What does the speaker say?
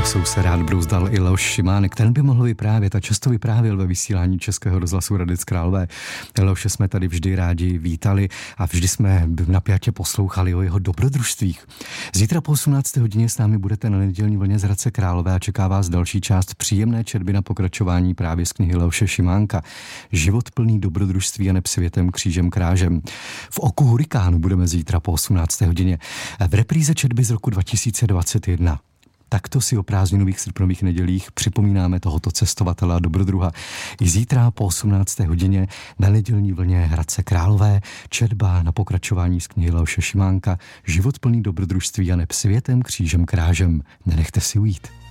Krásou se rád brouzdal i Leoš Šimánek. Ten by mohl vyprávět a často vyprávěl ve vysílání Českého rozhlasu Hradec Králové. Leoše jsme tady vždy rádi vítali a vždy jsme napjatě poslouchali o jeho dobrodružstvích. Zítra po 18. hodině s námi budete na nedělní vlně z Hradce Králové a čeká vás další část příjemné četby na pokračování právě z knihy Leoše Šimánka. Život plný dobrodružství a neb světem křížem krážem. V oku hurikánu budeme zítra po 18. hodině. V repríze četby z roku 2021. Takto si o prázdninových srpnových nedělích připomínáme tohoto cestovatele a dobrodruha. I zítra po 18. hodině na nedělní vlně Hradce Králové četba na pokračování z knihy Leoše Šimánka Život plný dobrodružství a neb světem křížem krážem. Nenechte si ujít.